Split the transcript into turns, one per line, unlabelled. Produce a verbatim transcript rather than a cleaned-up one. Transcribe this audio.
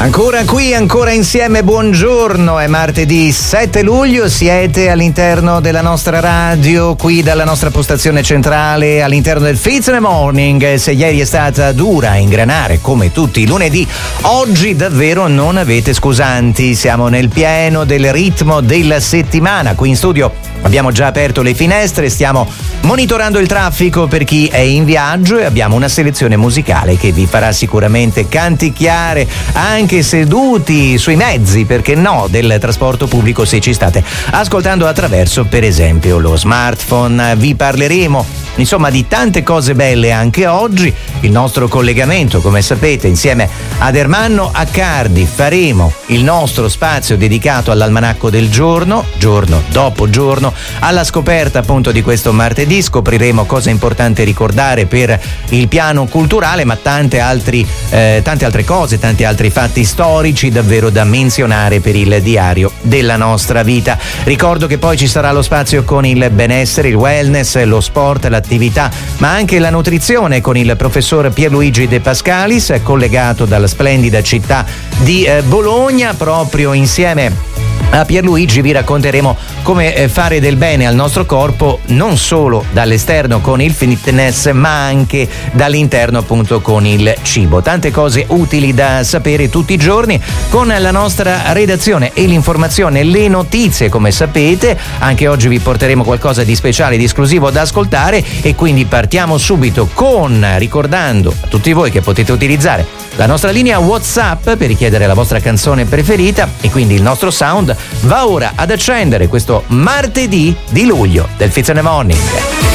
Ancora qui, ancora insieme, buongiorno, è martedì sette luglio, siete all'interno della nostra radio, qui dalla nostra postazione centrale, all'interno del Fizz in the Morning. Se ieri è stata dura a ingranare come tutti i lunedì, oggi davvero non avete scusanti, siamo nel pieno del ritmo della settimana. Qui in studio abbiamo già aperto le finestre, stiamo monitorando il traffico per chi è in viaggio e abbiamo una selezione musicale che vi farà sicuramente canticchiare anche seduti sui mezzi, perché no, del trasporto pubblico se ci state ascoltando attraverso per esempio lo smartphone. Vi parleremo insomma di tante cose belle anche oggi. Il nostro collegamento, come sapete, insieme ad Ermanno Accardi faremo il nostro spazio dedicato all'almanacco del giorno, giorno dopo giorno, alla scoperta appunto di questo martedì. Scopriremo cosa è importante ricordare per il piano culturale, ma tante, altri, eh, tante altre cose, tanti altri fatti storici davvero da menzionare per il diario della nostra vita. Ricordo che poi ci sarà lo spazio con il benessere, il wellness, lo sport, l'attività, ma anche la nutrizione con il professor Pierluigi De Pascalis, collegato dalla splendida città di eh, Bologna. Proprio insieme a Pierluigi vi racconteremo come fare del bene al nostro corpo, non solo dall'esterno con il fitness, ma anche dall'interno appunto con il cibo. Tante cose utili da sapere tutti i giorni con la nostra redazione e l'informazione, le notizie, come sapete. Anche oggi vi porteremo qualcosa di speciale, di esclusivo da ascoltare, e quindi partiamo subito con, ricordando a tutti voi che potete utilizzare la nostra linea WhatsApp per richiedere la vostra canzone preferita, e quindi il nostro sound va ora ad accendere questo martedì di luglio del Fizz in the Morning.